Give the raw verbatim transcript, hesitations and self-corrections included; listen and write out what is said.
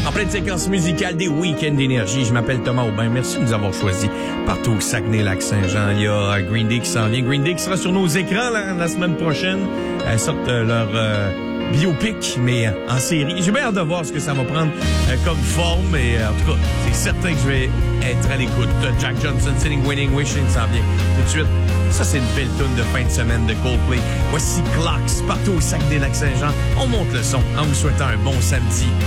En pleine séquence musicale des Week-ends d'énergie. Je m'appelle Thomas Aubin. Merci de nous avoir choisis partout au Saguenay-Lac-Saint-Jean. Il y a Green Day qui s'en vient. Green Day qui sera sur nos écrans là, la semaine prochaine. Elles sortent euh, leur euh, biopic, mais euh, en série. J'ai bien hâte de voir ce que ça va prendre euh, comme forme. Mais euh, en tout cas, c'est certain que je vais être à l'écoute. Jack Johnson, Sitting, Winning, Wishing s'en vient tout de suite. Ça, c'est une belle toune de fin de semaine de Coldplay. Voici Clocks partout au Saguenay-Lac-Saint-Jean. On monte le son en vous souhaitant un bon samedi.